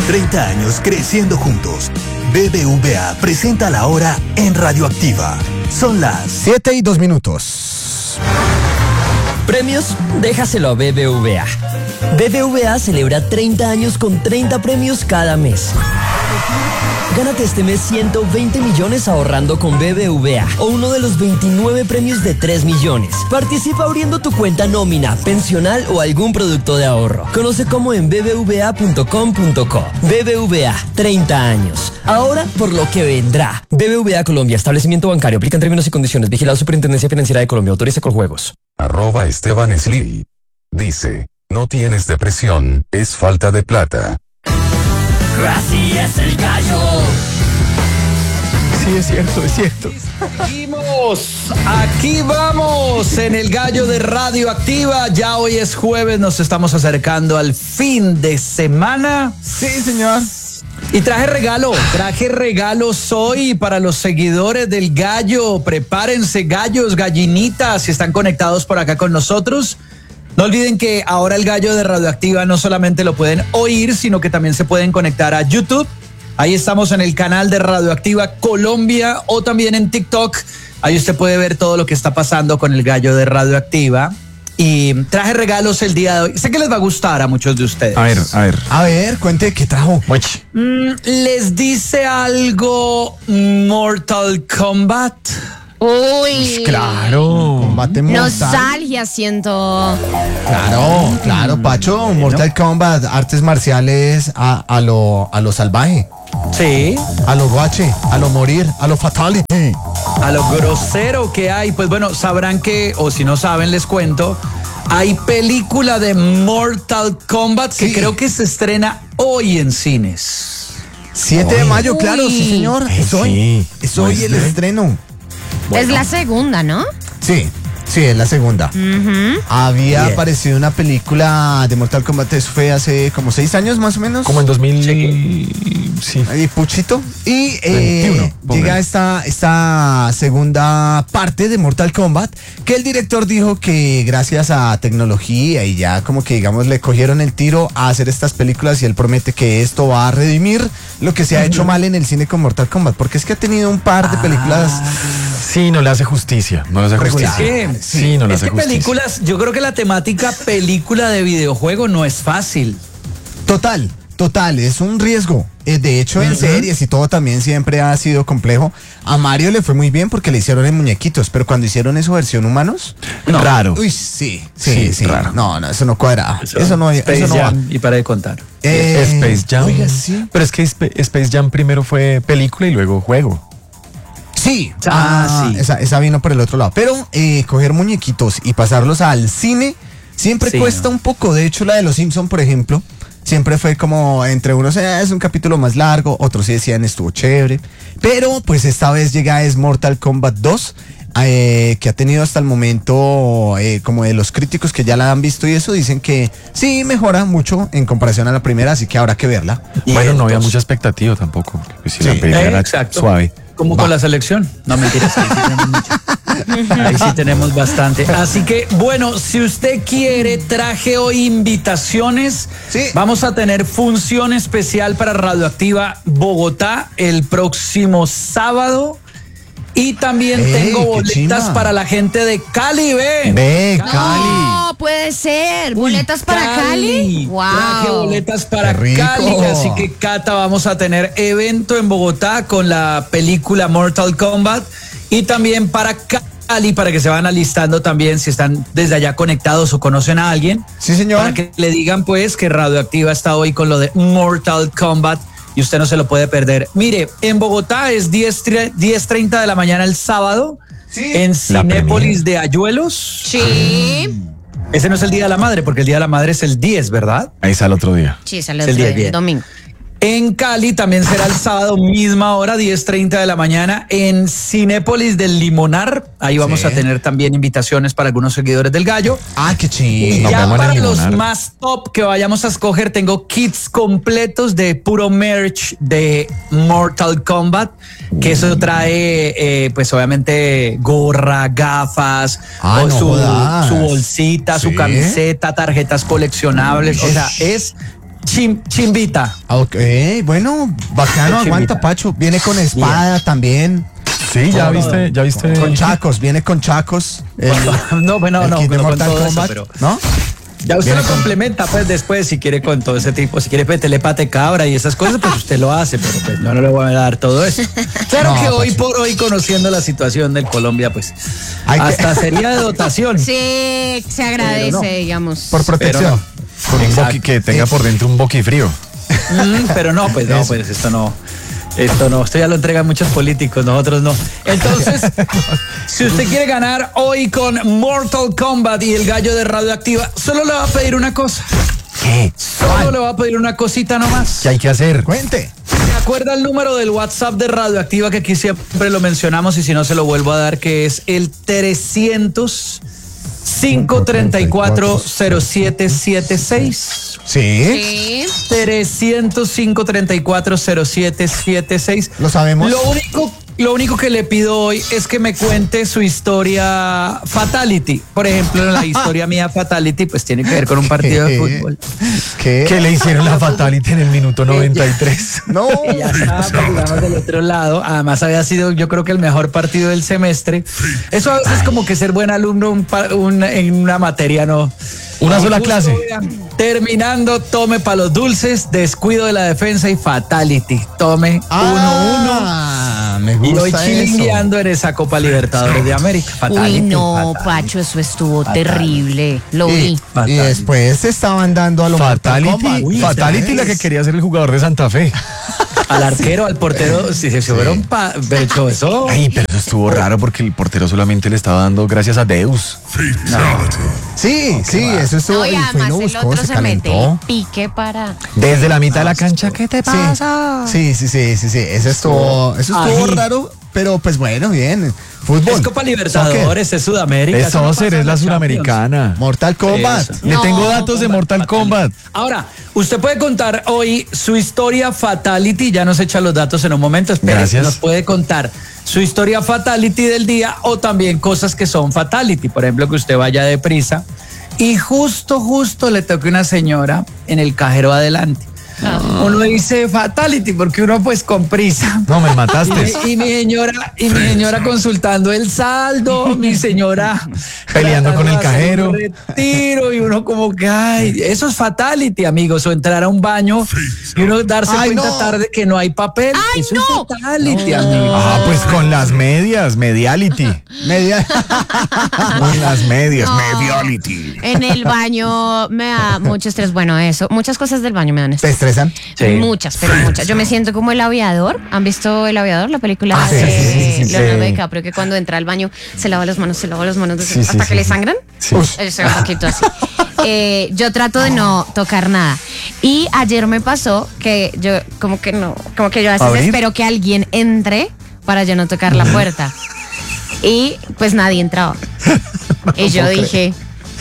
30 años creciendo juntos. BBVA presenta la hora en Radioactiva. Son las 7:02. Premios, déjaselo a BBVA. BBVA celebra 30 años con 30 premios cada mes. Gánate este mes 120 millones ahorrando con BBVA o uno de los 29 premios de 3 millones. Participa abriendo tu cuenta nómina, pensional o algún producto de ahorro. Conoce cómo en bbva.com.co. BBVA, 30 años. Ahora por lo que vendrá. BBVA Colombia, establecimiento bancario. Aplican términos y condiciones. Vigilado Superintendencia Financiera de Colombia. Autoriza con juegos. @Esteban Sli. Dice, no tienes depresión, es falta de plata. Así es el gallo. Sí, es cierto. Aquí vamos en el gallo de Radioactiva. Ya hoy es jueves, nos estamos acercando al fin de semana. Sí, señor. Y traje regalos hoy para los seguidores del gallo. Prepárense, gallos, gallinitas, si están conectados por acá con nosotros. No olviden que ahora el gallo de Radioactiva no solamente lo pueden oír, sino que también se pueden conectar a YouTube. Ahí estamos en el canal de Radioactiva Colombia o también en TikTok. Ahí usted puede ver todo lo que está pasando con el gallo de Radioactiva. Y traje regalos el día de hoy. Sé que les va a gustar a muchos de ustedes. A ver, cuente qué trajo. ¿Les dice algo Mortal Kombat? Uy, Claro, combate mortal. nostalgia siento. Claro, Pacho, Mortal Kombat, artes marciales a lo salvaje, Sí. a lo guache, a lo morir, a lo fatality. A lo grosero que hay. Pues bueno, sabrán que, o si no saben, les cuento, hay película de Mortal Kombat que Sí. creo que se estrena hoy en cines. 7 de mayo, claro, sí, Uy. señor. Es hoy. Es hoy el estreno. Es la segunda, ¿no? Sí, es la segunda. Había Bien. aparecido una película de Mortal Kombat, eso fue hace como 6 años más o menos. Como en 2000. Sí. Ahí, Puchito. Y 21, llega esta segunda parte de Mortal Kombat, que el director dijo que gracias a tecnología y ya como que digamos le cogieron el tiro a hacer estas películas y él promete que esto va a redimir lo que se ha hecho mal en el cine con Mortal Kombat, porque es que ha tenido un par de películas. Sí, no le hace justicia. No le hace Regular. justicia. Sí. Sí, no le Es hace que justicia. películas, yo creo que la temática película de videojuego no es fácil. Total, es un riesgo. De hecho, en series y todo también siempre ha sido complejo. A Mario le fue muy bien porque le hicieron en muñequitos, pero cuando hicieron eso versión humanos, No. Raro. uy, sí, raro. No, eso no cuadra. Eso no Space va. Jam, y para de contar. Space Jam. Oiga, sí. Pero es que Space Jam primero fue película y luego juego. Sí. Sí. Esa vino por el otro lado. Pero coger muñequitos y pasarlos al cine siempre Sí, cuesta no. un poco. De hecho, la de los Simpson, por ejemplo, siempre fue como entre unos es un capítulo más largo, otros sí decían estuvo chévere. Pero pues esta vez llega es Mortal Kombat 2. Que ha tenido hasta el momento como de los críticos que ya la han visto y eso dicen que sí mejora mucho en comparación a la primera, así que habrá que verla. Y Bueno, no había entonces- mucha expectativa tampoco. Porque pues, si Sí. la primera era Exacto. suave. Como con la selección. No, mentiras, ahí sí tenemos mucho. Ahí sí tenemos bastante. Así que, bueno, si usted quiere, traje hoy invitaciones. Sí. Vamos a tener función especial para Radioactiva Bogotá el próximo sábado. Y también tengo qué boletas chimba. para la gente de Cali, ve. Ve, Cali. No, puede ser. ¿Boletas para Cali? Traje Wow. boletas para Qué rico. Cali, así que Cata, vamos a tener evento en Bogotá con la película Mortal Kombat y también para Cali, para que se van alistando también si están desde allá conectados o conocen a alguien. Sí, señor. Para que le digan pues que Radioactiva está hoy con lo de Mortal Kombat y usted no se lo puede perder. Mire, en Bogotá es 10:30 de la mañana el sábado, Sí. en La Cinépolis de Ayuelos. Sí. Ese no es el Día de la Madre, porque el Día de la Madre es el 10, ¿verdad? Ahí sale otro día. Sí, sale Es el otro día día, bien. domingo. En Cali también será el sábado, misma hora, 10:30 de la mañana, en Cinépolis del Limonar. Ahí vamos Sí. a tener también invitaciones para algunos seguidores del gallo. Ah, qué Y chido. Nos ya vemos en para el los Limonar. más top que vayamos a escoger, tengo kits completos de puro merch de Mortal Kombat, que eso trae, pues obviamente, gorra, gafas, Ah, o no su jodas. bolsita, su Sí. camiseta, tarjetas coleccionables. O sea, es Chimbita. Ok, bueno, bacano, aguanta, Pacho. Viene con espada también. Sí, ya viste. Con chacos, viene con chacos. No, bueno, el no, kit de pero con Mortal todo eso, Kombat, pero ¿no? ya usted Viene lo con- complementa pues después si quiere con todo ese tipo, si quiere meterle pate cabra y esas cosas, pues usted lo hace, pero pues no le voy a dar todo eso. Claro No, que hoy Pacho. por hoy, conociendo la situación del Colombia, pues Hay que- hasta sería de dotación. Sí, se agradece, Pero no. digamos. Por protección. Pero Con un Exacto. boqui que tenga por dentro un boquifrío. Pero no, pues esto no, esto ya lo entregan muchos políticos, nosotros no. Entonces, si usted quiere ganar hoy con Mortal Kombat y el gallo de Radioactiva, solo le va a pedir una cosa. ¿Qué? Solo le va a pedir una cosita nomás. ¿Qué hay que hacer? Cuente. ¿Se acuerda el número del WhatsApp de Radioactiva que aquí siempre lo mencionamos y si no se lo vuelvo a dar, que es el 300 534 0776? Sí. Sí. 300-534-0776. Lo sabemos. Lo único que le pido hoy es que me cuente su historia Fatality. Por ejemplo, la historia mía Fatality, pues tiene que ver con un partido de fútbol. ¿Qué? ¿Qué le hicieron la fatality en el minuto 93? No. Que ya estaba, pues, digamos, del otro lado. Además, había sido, yo creo que el mejor partido del semestre. Eso a veces es como que ser buen alumno en una materia, ¿no? Una sola Justo, clase. vean, terminando, tome para los dulces, descuido de la defensa y Fatality. Tome 1-1. Me Y hoy gusta chilingueando en esa Copa Libertadores de América. Fatality. Uy, no, Fatality. Pacho, eso estuvo terrible. Lo eso. vi. Y después se estaban dando a lo Mortal Fatality, Kombat. Uy, Fatality la que quería ser el jugador de Santa Fe. Al arquero, al portero, si se fueron de hecho eso. Ay, pero eso estuvo raro porque el portero solamente le estaba dando gracias a Deus. Sí, eso estuvo. No, y y fue y además lo el buscó, otro se se mete calentó. pique para... Desde la mitad de la cancha, ¿qué te Sí, pasa? sí. Eso estuvo Ají. raro, pero pues bueno, bien. Fútbol. Es Copa Libertadores, es Sudamérica. Es eso no Soccer, pasa es en la Champions. suramericana. Mortal Kombat. Eso. Le No, tengo datos de Mortal Kombat. Ahora, usted puede contar hoy su historia Fatality, ya nos echa los datos en un momento, espere, Gracias. nos puede contar su historia Fatality del día o también cosas que son Fatality, por ejemplo, que usted vaya deprisa y justo le toque una señora en el cajero adelante. Uno dice Fatality porque uno pues con prisa. No, me mataste. Y mi señora consultando el saldo, mi señora Peleando con el tratando de hacer cajero. un retiro y uno como que, ay, eso es Fatality, amigos, o entrar a un baño y uno darse Ay, cuenta no. tarde que no hay papel. Ay, eso no. es Fatality, amigos. Ah, pues con las medias, mediality. Media. Con las medias, No. mediality. En el baño me da mucho estrés. Bueno, eso, muchas cosas del baño me dan ¿Te estrés. estresan? Sí. Muchas, pero muchas. Yo me siento como el aviador. ¿Han visto El Aviador? La película Ah, sí, de sí, Leonardo sí. DiCaprio, que cuando entra al baño se lava las manos Sí, hasta sí, que le sí. sangran. Sí. Yo soy un poquito así. Yo trato de no tocar nada. Y ayer me pasó que yo como que yo a veces ¿Abrir? espero que alguien entre para yo no tocar la puerta. Y pues nadie entraba. Y yo dije,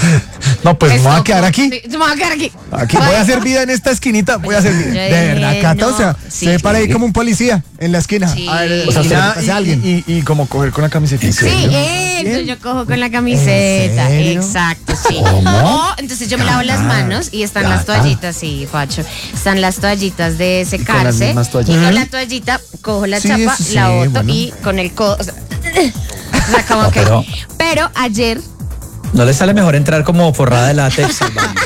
No, pues me voy a esto- quedar aquí. Sí, me voy a quedar aquí. Aquí voy a hacer vida en esta esquinita. Voy a hacer vida. Yo De dije, verdad, Cata, no, o sea, sí. se ve para ahí como un policía en la esquina. Sí. A ver, O sea, esquina, y, pase alguien. y como coger con la camiseta. Sí, eso yo cojo con la camiseta. ¿En serio? Exacto, sí. O, entonces yo me lavo las manos y están las toallitas, sí, Pacho. Están las toallitas de las secarse. mismas Y toallitas. con la toallita cojo la Sí, chapa, eso sí, la boto bueno. y con el codo. O sea, como que. Pero ayer, ¿No le sale mejor entrar como forrada de látex?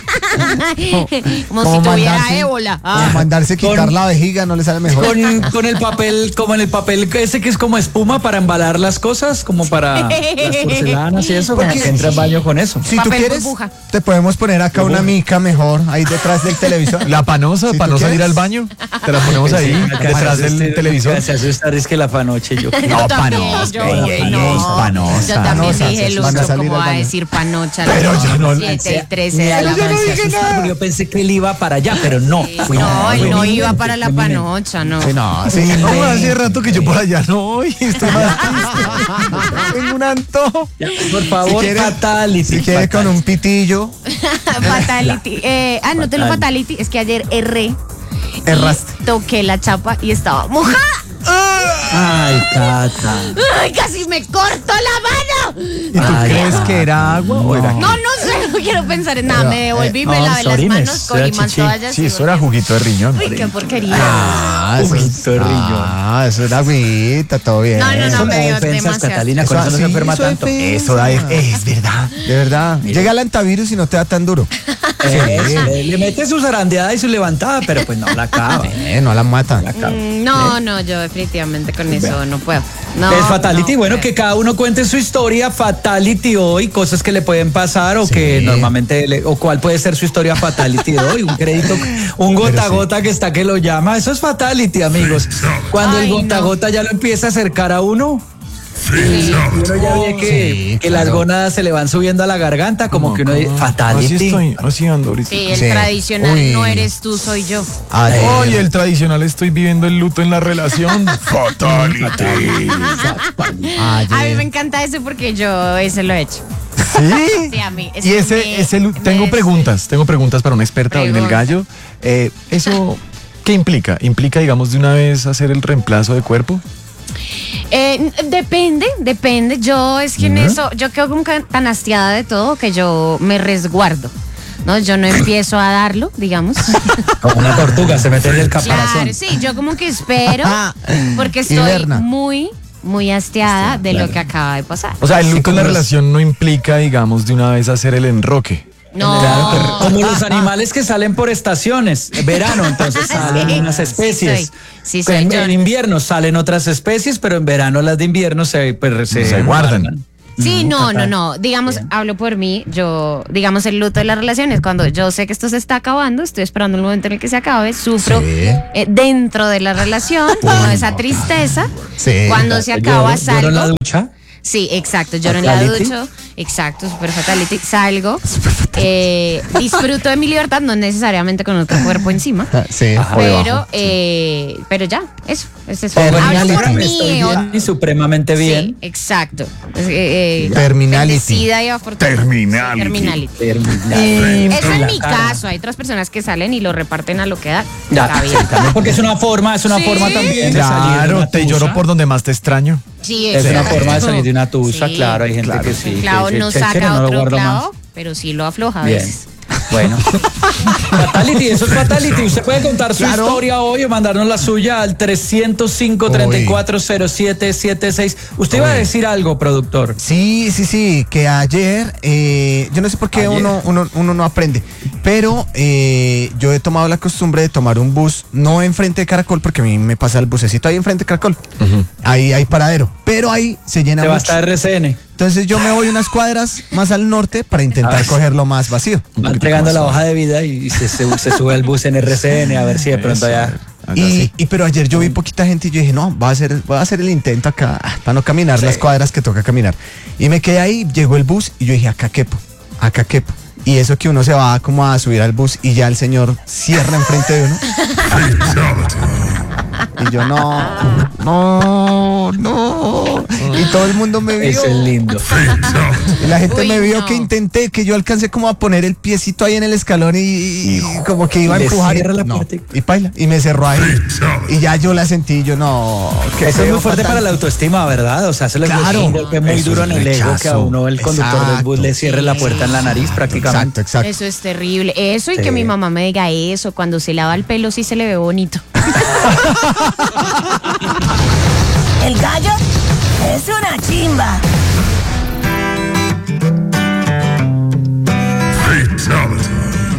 como Como si tuviera mandarse- ébola. Como mandarse quitar Con- la vejiga, no le sale mejor. Con el papel, como en el papel ese que es como espuma para embalar las cosas, como para las porcelanas y eso, como que entra al baño con eso. Si tú Papel quieres, burbuja. te podemos poner acá una mica mejor, ahí detrás del televisor. La panosa, Si para tú no salir quieres. al baño, te la ponemos ahí, detrás del televisor. Se asusta, es que la panoche yo. Yo también, yo, no. panosa. Yo también Panosa, dije, se van a Lucho, salir ¿cómo al va a baño. decir panocha? Pero yo no- 7 y 13 de la Yo no mañana. dije nada, porque yo pensé que él iba para allá, pero no. No, él no iba para la panocha, no. Sí, no, sí, No, hace rato que yo por allá no voy. Estoy más triste. Tengo un antojo. Por favor, Si quiere- Fatality. Si quiere con un pitillo, Fatality. No te lo fatality, es que ayer erré. erraste. Toqué la chapa y estaba mojada. Ay, Cata. ¡Ay, casi me corto la mano! ¿Y tú crees que era agua o era No sé, no quiero pensar en nada. Me devolví, me no, lavé las orines, manos, cogí era más chichi. toallas. Sí, y eso era volví. juguito de riñón. Uy, qué porquería. Eso era agüita, todo bien. No, Eso me no dio ofensas, demasiado. Catalina, con eso no se enferma tanto. Eso da, es verdad. De verdad. Llega el antivirus y no te da tan duro. Le mete su zarandeada y su levantada, pero pues no la acaba. No la mata. No, yo definitivamente con eso no puedo. No, Es Fatality, no, bueno, pues. que cada uno cuente su historia, Fatality hoy, cosas que le pueden pasar o que normalmente, o cuál puede ser su historia Fatality de hoy, un crédito, un gota a gota que está que lo llama, eso es Fatality, amigos. Cuando el gota a gota ya lo empieza a acercar a uno, y uno ya ve que las gónadas se le van subiendo a la garganta, como que uno dice, Así Fatality. estoy, así ando ahorita. Sí, el Sí. tradicional Uy. no eres tú, soy yo. Oye, el tradicional, estoy viviendo el luto en la relación. Fatality. A mí me encanta eso porque yo ese lo he hecho. Sí. Sí, a mí. Y tengo preguntas para una experta hoy en el gallo. ¿Eso qué implica? ¿Implica, digamos, de una vez hacer el reemplazo de cuerpo? Depende. Yo es que en eso, yo quedo como que tan hastiada de todo que yo me resguardo. ¿No? Yo no empiezo a darlo, digamos. Como una tortuga, se mete en el caparazón. Claro, sí, yo como que espero porque estoy Hiberna. muy hastiada de lo que acaba de pasar. O sea, el luto en la relación no implica, digamos, de una vez hacer el enroque. No. Claro, como los animales que salen por estaciones, verano, entonces salen Sí, unas especies. soy yo. En invierno salen otras especies, pero en verano las de invierno se guardan. Sí, no. Digamos, hablo por mí. Yo, digamos, el luto de las relaciones, cuando yo sé que esto se está acabando, estoy esperando el momento en el que se acabe, sufro dentro de la relación, con esa tristeza. Sí. Cuando se acaba, ¿Lloro en la salgo. ducha? Sí, exacto. Lloro en la Fatality. ducha. Exacto, super fatality. Salgo. Disfruto de mi libertad, no necesariamente con otro cuerpo encima. Sí. Pero ya, eso. Eso es Bueno, hablo por estoy mí. bien y supremamente bien. Sí, exacto. Terminality. Bendecida y afortunada. Terminality. Eso en mi caso, hay otras personas que salen y lo reparten a lo que da. Ya, Está sí, bien. también, porque es una forma también de salir de Claro, una te tusa. lloro por donde más te extraño. Sí, Es una exacto. forma de salir de una tusa, Sí. claro, hay gente que sí. Un clavo que dice, no "Che, saca no lo otro guardo clavo, más". pero sí lo afloja a Bien. veces. Bueno. Fatality, eso es Fatality. Usted puede contar su historia hoy o mandarnos la suya al 305-340776. Usted iba a decir algo, productor. Sí, que ayer, yo no sé por qué uno no aprende, pero yo he tomado la costumbre de tomar un bus, no enfrente de Caracol, porque a mí me pasa el bucecito ahí enfrente de Caracol, ahí hay paradero, pero ahí se llena Te va a mucho. estar RCN. Entonces yo me voy unas cuadras más al norte para intentar cogerlo más vacío. Va entregando la hoja de vida y se sube al bus en RCN a ver si de pronto ya. Pero ayer yo vi poquita gente y yo dije, no, voy a hacer el intento acá, para no caminar las cuadras que toca caminar. Y me quedé ahí, llegó el bus y yo dije, acá quepo. Y eso que uno se va como a subir al bus y ya el señor cierra enfrente de uno. Y yo, no. Y todo el mundo me vio. Eso es lindo. Y la gente Uy, me vio no. que intenté, que yo alcancé como a poner el piecito ahí en el escalón y como que iba a le empujar. cierra la No, puerta. y paila. Y me cerró ahí. Y ya yo la sentí, yo no. qué Eso es feo, muy fuerte fatal. para la autoestima, ¿verdad? O sea, se le Claro. un golpe muy Eso duro es en el ego rechazo. que a uno el conductor del bus le cierre la puerta en la nariz prácticamente. Exacto. Eso es terrible. Eso y Sí. que mi mamá me diga eso, cuando se lava el pelo sí se le ve bonito. El gallo es una chimba.